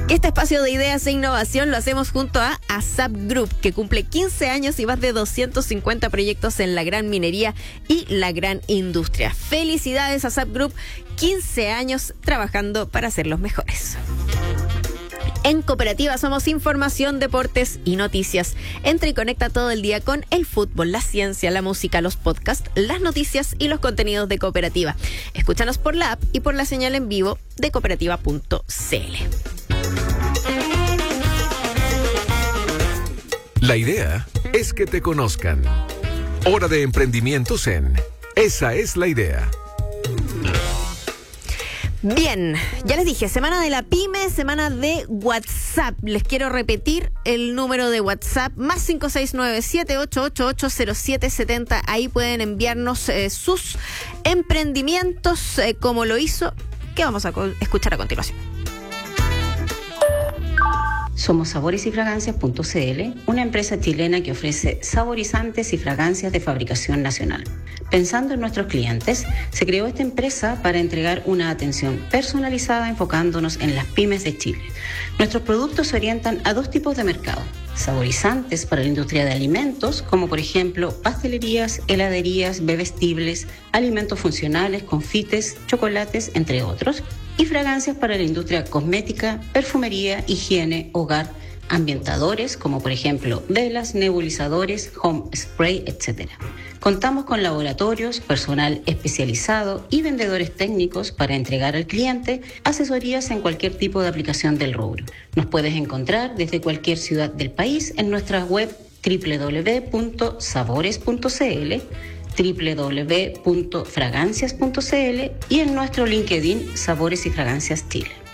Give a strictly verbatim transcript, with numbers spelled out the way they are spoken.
Este espacio de ideas e innovación lo hacemos junto a ASAP Group, que cumple quince años y más de doscientos cincuenta proyectos en la gran minería y la gran industria. Felicidades ASAP Group, quince años trabajando para ser los mejores. En Cooperativa somos información, deportes y noticias. Entra y conecta todo el día con el fútbol, la ciencia, la música, los podcasts, las noticias y los contenidos de Cooperativa. Escúchanos por la app y por la señal en vivo de cooperativa punto c l. La idea es que te conozcan. Hora de emprendimientos en Esa es la idea. Bien, ya les dije, semana de la pyme, semana de WhatsApp. Les quiero repetir el número de WhatsApp, más cinco seis nueve siete ocho ocho ocho cero siete siete cero. Ahí pueden enviarnos eh, sus emprendimientos, eh, como lo hizo, que vamos a co- escuchar a continuación. Somos sabores y fragancias punto c l, una empresa chilena que ofrece saborizantes y fragancias de fabricación nacional. Pensando en nuestros clientes, se creó esta empresa para entregar una atención personalizada enfocándonos en las pymes de Chile. Nuestros productos se orientan a dos tipos de mercado: saborizantes para la industria de alimentos, como por ejemplo pastelerías, heladerías, bebestibles, alimentos funcionales, confites, chocolates, entre otros, y fragancias para la industria cosmética, perfumería, higiene, hogar, ambientadores, como por ejemplo velas, nebulizadores, home spray, etcétera. Contamos con laboratorios, personal especializado y vendedores técnicos para entregar al cliente asesorías en cualquier tipo de aplicación del rubro. Nos puedes encontrar desde cualquier ciudad del país en nuestra web doble u doble u doble u punto sabores punto c l, doble u doble u doble u punto fragancias punto c l y en nuestro LinkedIn Sabores y Fragancias Chile.